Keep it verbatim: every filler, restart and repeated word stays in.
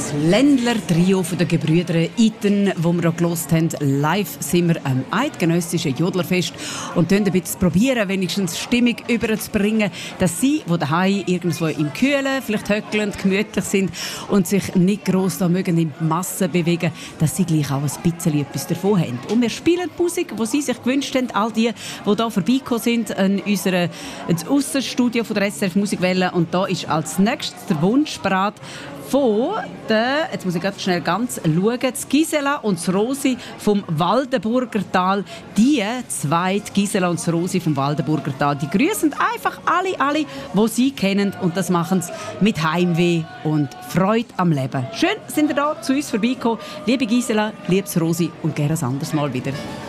Das Ländler-Trio von den Gebrüder Iten, wo wir auch gehört haben. Live sind wir am eidgenössischen Jodlerfest und probieren ein bisschen probieren, wenigstens Stimmung überzubringen, dass sie, die daheim irgendwo im Kühlen, vielleicht höckelnd, gemütlich sind und sich nicht gross da mögen in die Masse bewegen, dass sie gleich auch ein bisschen etwas davon haben. Und wir spielen die Musik, die sie sich gewünscht haben, all die, die hier vorbeigekommen sind, in unserem Aussenstudio von der S R F Musikwelle. Und da ist als nächstes der Wunsch bereit von der, jetzt muss ich ganz schnell ganz schauen, das Gisela und das Rosi vom Waldenburger Tal. Die zwei, die Gisela und das Rosi vom Waldenburger Tal, die grüßen einfach alle, alle, die sie kennen. Und das machen sie mit Heimweh und Freude am Leben. Schön, sind ihr da zu uns vorbeigekommen. Liebe Gisela, liebes Rosi und gerne ein anderes Mal wieder.